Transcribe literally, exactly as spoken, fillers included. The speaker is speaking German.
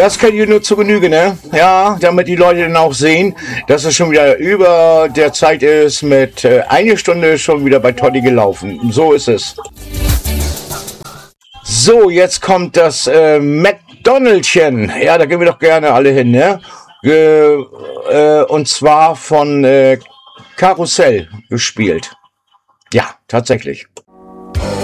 Das kann ich nur zu Genüge, ne? Ja, damit die Leute dann auch sehen, dass es schon wieder über der Zeit ist mit äh, eine Stunde schon wieder bei Toddy gelaufen. So ist es. So, jetzt kommt das äh, McDonaldchen. Ja, da gehen wir doch gerne alle hin, ne? Äh, äh, und zwar von äh, Karussell gespielt. Ja, tatsächlich.